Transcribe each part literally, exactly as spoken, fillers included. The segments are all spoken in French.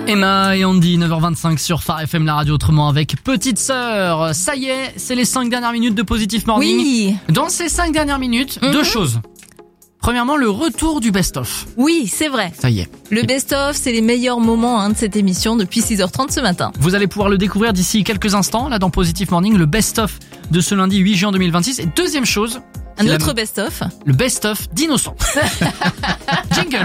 Emma et Andy, neuf heures vingt-cinq sur Phare F M, la radio autrement avec Petite Sœur. Ça y est, c'est les cinq dernières minutes de Positive Morning. Oui. Dans ces cinq dernières minutes, mm-hmm. deux choses. Premièrement, le retour du best-of. Oui, c'est vrai. Ça y est. Le best-of, c'est les meilleurs moments hein, de cette émission depuis six heures trente ce matin. Vous allez pouvoir le découvrir d'ici quelques instants, là dans Positive Morning, le best-of de ce lundi huit juin deux mille vingt-six. Et deuxième chose... Un autre la... best-of. Le best-of d'Innocent. Jingle.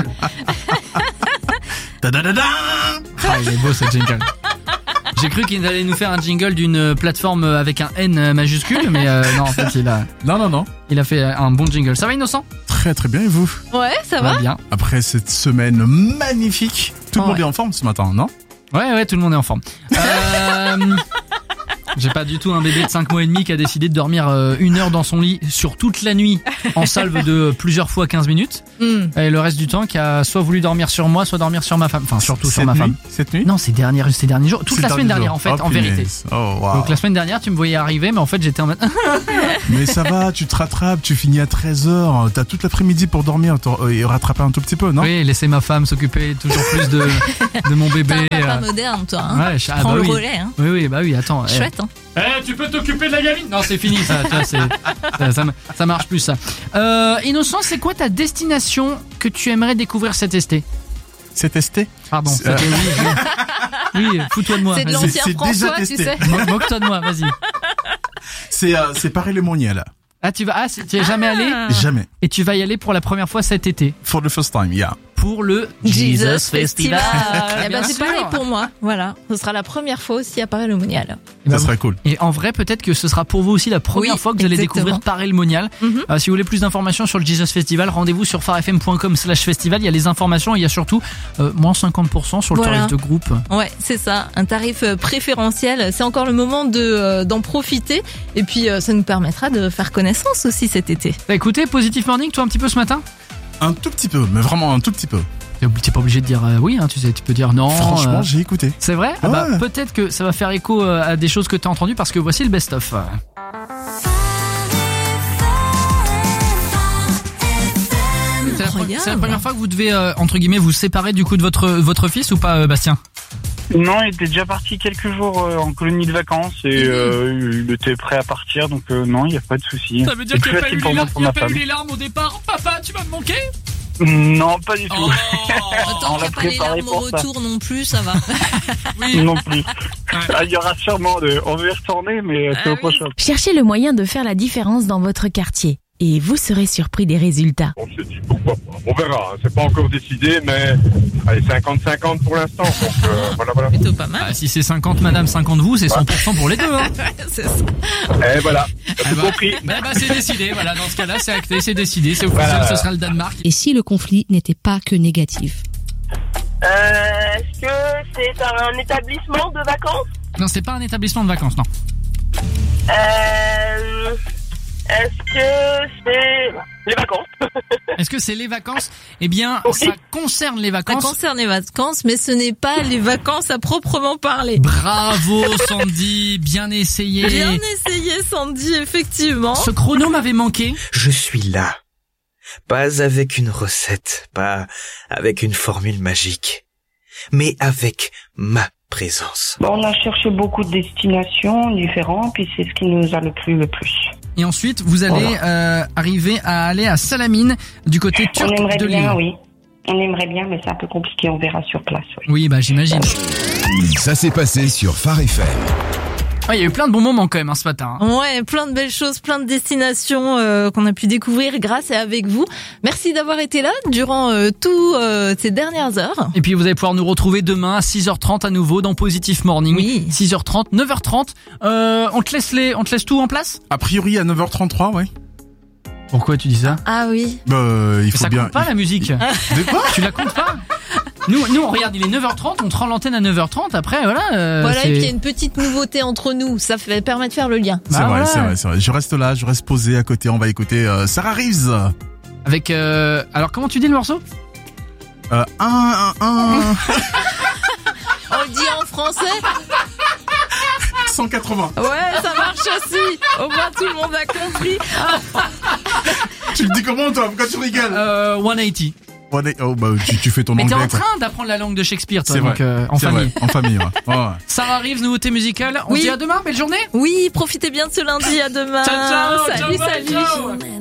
Ta-da-da-da. Ah, il est beau ce jingle. J'ai cru qu'il allait nous faire un jingle d'une plateforme avec un N majuscule, mais euh, non, en fait, il a... Non, non, non. Il a fait un bon jingle. Ça va, Innocent ? Très, très bien, et vous ? Ouais, ça va. va bien. Après cette semaine magnifique, tout le oh, monde ouais. est en forme ce matin, non ? Ouais, ouais, tout le monde est en forme. Euh... J'ai pas du tout un bébé de cinq mois et demi qui a décidé de dormir euh, une heure dans son lit sur toute la nuit en salve de plusieurs fois quinze minutes. Mm. Et le reste du temps qui a soit voulu dormir sur moi, soit dormir sur ma femme. Enfin, surtout cette sur ma nuit, femme. Cette nuit ? Non, ces derniers, ces derniers jours. Toute ces la semaine dernière, jours. en fait, oh, en punaise. vérité. Oh, wow. Donc la semaine dernière, tu me voyais arriver, mais en fait, j'étais en mode... Mais ça va, tu te rattrapes, tu finis à treize heures, t'as toute l'après-midi pour dormir et rattraper un tout petit peu, non ? Oui, laisser ma femme s'occuper toujours plus de, de mon bébé. T'es un papa euh... moderne, toi. Hein. Ouais, je... Prends ah, bah, le oui. relais. Hein. Oui, oui, bah oui, attends. Chouette, eh. hein. Eh, tu peux t'occuper de la gamine ? Non, c'est fini, ça. ça, c'est, ça, ça, ça marche plus, ça. Euh, Innocent, c'est quoi ta destination que tu aimerais découvrir cet été ? C'est testé ? Pardon, c'est... c'était oui. Je... Oui, fous-toi de moi. C'est de vas-y. l'ancien c'est François, tu testé. sais. Mo- Moque-toi de moi, vas-y. C'est, euh, c'est Paris-Lémonial. Ah, tu vas, ah, tu es jamais allé ? Jamais. Et tu vas y aller pour la première fois cet été. For the first time, yeah. Pour le Jesus Festival. Eh ben, c'est pareil pour moi. Voilà. Ce sera la première fois aussi à Paris-le-Monial. Et bah, ça serait cool. Et en vrai, peut-être que ce sera pour vous aussi la première oui, fois que vous allez exactement. découvrir Paris-le-Monial. Mm-hmm. Euh, si vous voulez plus d'informations sur le Jesus Festival, rendez-vous sur pharefm point com slash festival. Il y a les informations et il y a surtout euh, moins cinquante pour cent sur le voilà. tarif de groupe. Ouais, c'est ça. Un tarif préférentiel. C'est encore le moment de, euh, d'en profiter. Et puis, euh, ça nous permettra de faire connaissance aussi cet été. Bah écoutez, Positive Morning, toi un petit peu ce matin ? Un tout petit peu, mais vraiment un tout petit peu. T'es pas obligé de dire euh, oui, hein, tu sais, tu peux dire non. Franchement, euh... j'ai écouté. C'est vrai ? Ouais. Ah bah, peut-être que ça va faire écho à des choses que t'as entendues parce que voici le best-of. C'est la, pre- c'est la première fois que vous devez, euh, entre guillemets, vous séparer du coup de votre, votre fils ou pas, euh, Bastien ? Non, il était déjà parti quelques jours euh, en colonie de vacances et euh, il était prêt à partir, donc euh, non, il n'y a pas de souci. Ça veut dire qu'il n'y a pas, eu les, lar- y a pas eu les larmes au départ. Papa, tu vas me manquer ? Non, pas du tout. Oh, tant qu'il n'y a pas les larmes au retour ça. Non plus, ça va. Oui. Non plus. Ah, il y aura sûrement de... On veut y retourner, mais c'est ah, au oui. prochain. Cherchez le moyen de faire la différence dans votre quartier. Et vous serez surpris des résultats. On s'est dit pourquoi pas. On verra, c'est pas encore décidé, mais allez, cinquante cinquante pour l'instant. Donc euh, voilà, voilà. Plutôt pas mal. Ah, si c'est cinquante madame, cinquante vous, c'est cent pour cent pour les deux. Hein. C'est ça. Et voilà, t'as eh tout bah, compris. Bah, bah, c'est décidé, voilà, dans ce cas-là, c'est acté, c'est décidé, c'est officiel, voilà. Ce sera le Danemark. Et si le conflit n'était pas que négatif ? Euh, est-ce que c'est un établissement de vacances ? Non, c'est pas un établissement de vacances, non. Euh... Est-ce que c'est les vacances ? Est-ce que c'est les vacances ? Eh bien, oui. Ça concerne les vacances. Ça concerne les vacances, mais ce n'est pas les vacances à proprement parler. Bravo Sandy, bien essayé. Bien essayé Sandy, effectivement. Ce chrono m'avait manqué. Je suis là. Pas avec une recette, pas avec une formule magique, mais avec ma présence. Bon, on a cherché beaucoup de destinations différentes, puis c'est ce qui nous a le plu le plus. Et ensuite, vous allez voilà. euh, arriver à aller à Salamine, du côté turc on aimerait de l'île. Bien, oui. On aimerait bien, mais c'est un peu compliqué, on verra sur place. Oui, oui bah j'imagine. Ça s'est passé sur Phare F M. Il ouais, y a eu plein de bons moments quand même hein, ce matin. Hein. Ouais, plein de belles choses, plein de destinations euh, qu'on a pu découvrir grâce et avec vous. Merci d'avoir été là durant euh, tout euh, ces dernières heures. Et puis vous allez pouvoir nous retrouver demain à six heures trente à nouveau dans Positive Morning. Oui. six heures trente, neuf heures trente. Euh, on te laisse les, on te laisse tout en place ? A priori à neuf heures trente-trois, ouais. Pourquoi tu dis ça ? Ah oui. Bah, il faut ça bien. compte pas la musique. De quoi ? Tu la comptes pas ? Nous, nous, on regarde, il est neuf heures trente, on te rend l'antenne à neuf heures trente, après, voilà. Euh, voilà, c'est... et puis il y a une petite nouveauté entre nous, ça fait, permet de faire le lien. C'est bah, vrai, voilà. c'est vrai, c'est vrai. Je reste là, je reste posé à côté, on va écouter euh, Sarah Reeves. Avec, euh, alors comment tu dis le morceau ? Euh, un, un, un. On le dit en français ? cent quatre-vingts. Ouais, ça marche aussi. Au moins tout le monde a compris. Tu le dis comment toi ? Pourquoi tu rigoles ? Euh, cent quatre-vingts. What a- Oh, bah, tu, tu fais ton Mais t'es anglais, en quoi. train d'apprendre la langue de Shakespeare, toi, C'est donc vrai. euh, en C'est famille. vrai, en famille, ouais. Ouais, ouais. Sarah Reeves, nouveauté musicale. On Oui. se dit à demain, belle journée. Oui, profitez bien de ce lundi. À demain. Ciao, ciao, salut, ciao, salut. ciao.